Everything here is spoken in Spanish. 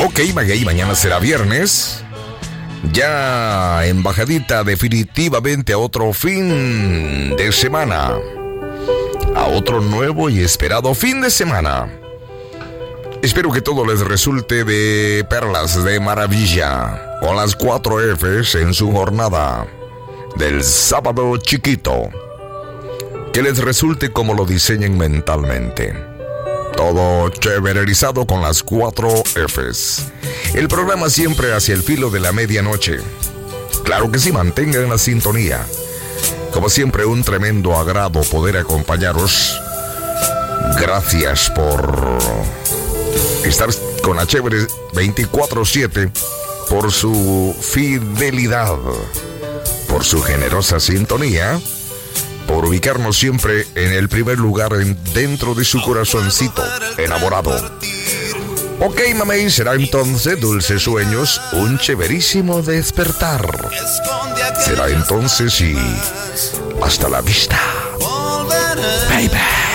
Ok, Maguey, mañana será viernes. Ya embajadita definitivamente a otro fin de semana. A otro nuevo y esperado fin de semana. Espero que todo les resulte de perlas de maravilla. Con las 4 Fs en su jornada del sábado chiquito. Que les resulte como lo diseñen mentalmente. Todo chéverizado con las 4 Fs. El programa siempre hacia el filo de la medianoche. Claro que sí, mantengan la sintonía. Como siempre, un tremendo agrado poder acompañaros. Gracias por estar con la chévere 24/7, por su fidelidad, por su generosa sintonía, por ubicarnos siempre en el primer lugar dentro de su corazoncito enamorado. Ok, mamey, será entonces dulces sueños, un chéverísimo despertar. Será entonces y hasta la vista, baby.